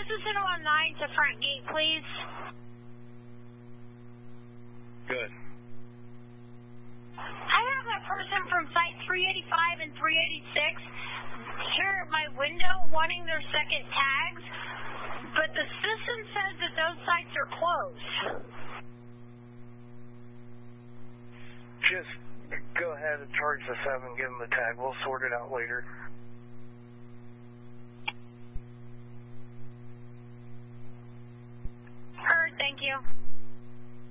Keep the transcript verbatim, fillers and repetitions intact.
Citizen one nine to front gate, please. Good. I have a person from site three eighty-five and three eighty-six here at my window wanting their second tags, but the system says that those sites are closed. Just go ahead and charge the seven, give them the tag. We'll sort it out later. Heard, thank you.